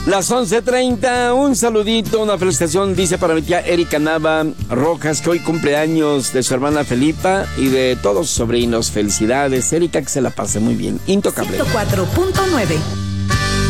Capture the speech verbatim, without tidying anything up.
Las once treinta, un saludito, una felicitación, dice para mi tía Erika Nava Rojas, que hoy cumpleaños de su hermana Felipa y de todos sus sobrinos. Felicidades, Erika, que se la pase muy bien. Intocable. ciento cuatro punto nueve